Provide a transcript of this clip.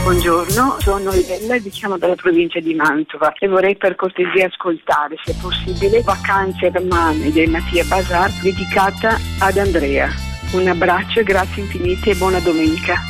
Buongiorno, sono Lella e vi chiamo dalla provincia di Mantova e vorrei per cortesia ascoltare, se possibile, Vacanze da Mane di Mattia Bazar dedicata ad Andrea. Un abbraccio e grazie infinite e buona domenica.